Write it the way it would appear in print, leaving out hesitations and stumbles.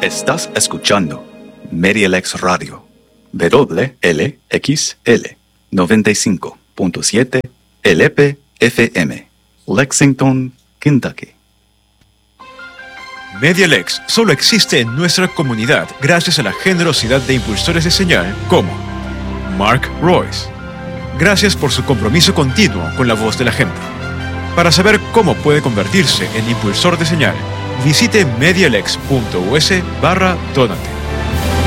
Estás escuchando MediaLex Radio, WLXL 95.7 LP-FM, Lexington, Kentucky. MediaLex solo existe en nuestra comunidad gracias a la generosidad de impulsores de señal como Mark Royce. Gracias por su compromiso continuo con la voz de la gente. Para saber cómo puede convertirse en impulsor de señal, visite medialex.us/donate.